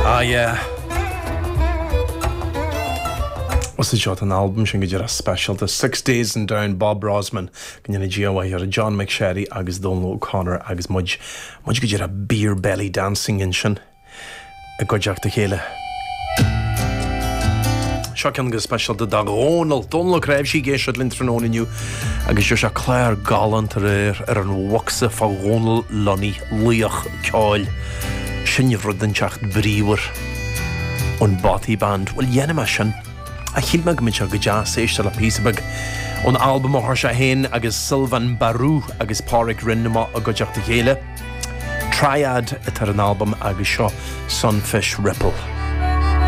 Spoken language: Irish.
Yeah. Was the shot an album sin go a special the 6 Days in Down Bob Rosman gannne GOA ar John McSherry agus Donald O'Connor agus much go a beer belly dancing in sin a gojaach de chéile. Sean go special de dag Ronald Donald Crave she géisiad lintranón inniu agus jo a Claire Gallant ar an wakse fa Ronald Lonnie Luach Kyle Sinne rudenchacht bríwer on Botty Band well yenema sin a chiilmag mit go jazz éistal a písabag on album har se hen agus Sylvan Barou agus Páric Rinnema a gojaach de chéile Triad tar an album agus seo Sunfish Ripple.